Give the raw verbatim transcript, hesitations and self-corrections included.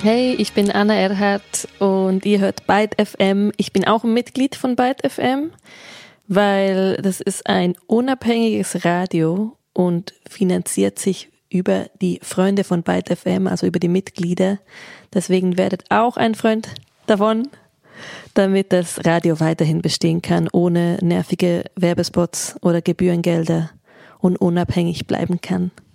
Hey, ich bin Anna Erhardt und ihr hört Byte F M. Ich bin auch ein Mitglied von Byte F M, weil das ist ein unabhängiges Radio und finanziert sich über die Freunde von Byte F M, also über die Mitglieder. Deswegen werdet auch ein Freund davon, damit das Radio weiterhin bestehen kann, ohne nervige Werbespots oder Gebührengelder und unabhängig bleiben kann.